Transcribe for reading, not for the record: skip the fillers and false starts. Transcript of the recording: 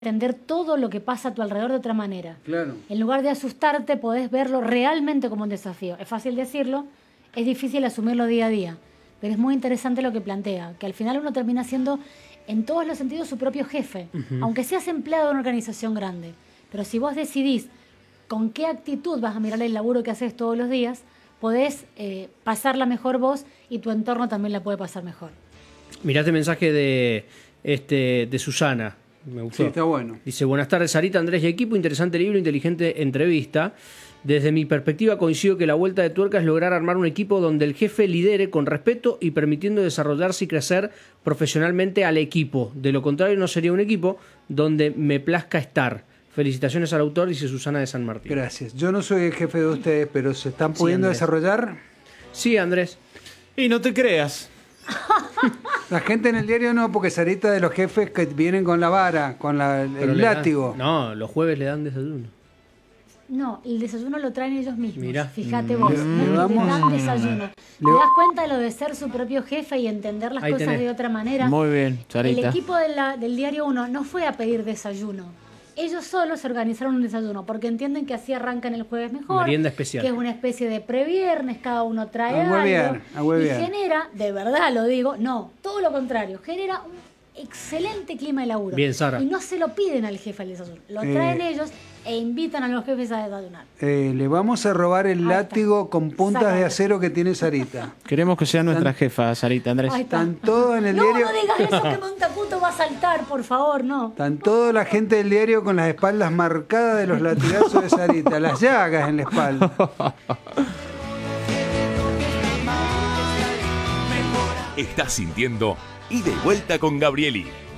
entender todo lo que pasa a tu alrededor de otra manera. Claro. En lugar de asustarte, podés verlo realmente como un desafío. Es fácil decirlo, es difícil asumirlo día a día, pero es muy interesante lo que plantea, que al final uno termina siendo, en todos los sentidos, su propio jefe, aunque seas empleado de una organización grande. Pero si vos decidís con qué actitud vas a mirar el laburo que haces todos los días, podés pasarla mejor vos y tu entorno también la puede pasar mejor. Mirá este mensaje de Susana. Me gustó. Sí, está bueno. Dice: buenas tardes, Sarita, Andrés y equipo. Interesante libro, inteligente entrevista. Desde mi perspectiva coincido que la vuelta de tuerca es lograr armar un equipo donde el jefe lidere con respeto y permitiendo desarrollarse y crecer profesionalmente al equipo. De lo contrario no sería un equipo donde me plazca estar. Felicitaciones al autor, dice Susana de San Martín. Gracias. Yo no soy el jefe de ustedes, pero ¿se están Sí, pudiendo Andrés. desarrollar? Sí, Andrés. Y no te creas. La gente en el diario no, porque Sarita de los jefes que vienen con la vara, con Pero el le dan- látigo. No, los jueves le dan desayuno. No, el desayuno lo traen ellos mismos. Mirá. Fíjate vos, Le no vamos- dan desayuno. ¿Te das cuenta de lo de ser su propio jefe y entender las Ahí cosas tenés. de otra manera? Muy bien, El Sarita. equipo del Diario 1 no fue a pedir desayuno. Ellos solos organizaron un desayuno porque entienden que así arrancan el jueves mejor. Merienda especial. Que es una especie de previernes, cada uno trae A huevear, algo. a huevear. Y genera, de verdad lo digo, no, todo lo contrario, genera un excelente clima de laburo. Bien, Sara. Y no se lo piden al jefe al desayuno, lo traen ellos e invitan a los jefes a desayunar. Le vamos a robar el Ahí látigo está. con puntas Sácalo. de acero que tiene Sarita. Queremos que sea nuestra jefa, Sarita, Andrés. Ahí está. Están todos en el No, diario. no digas eso que Montacuto va a saltar, por favor, no. Están toda la gente del diario con las espaldas marcadas de los latigazos de Sarita, las llagas en la espalda. Estás sintiendo Ida y Vuelta con Gabrieli.